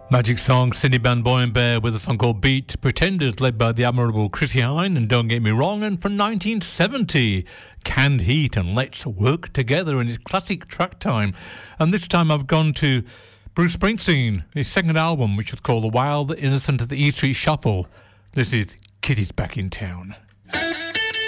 Magic song, Cindy Band Boy and Bear with a song called Beat, Pretenders, led by the admirable Chrissie Hynde and Don't Get Me Wrong, and from 1970, Canned Heat and Let's Work Together in his classic track time. And this time I've gone to Bruce Springsteen, his second album, which was called The Wild Innocent of the E Street Shuffle. This is Kitty's Back in Town.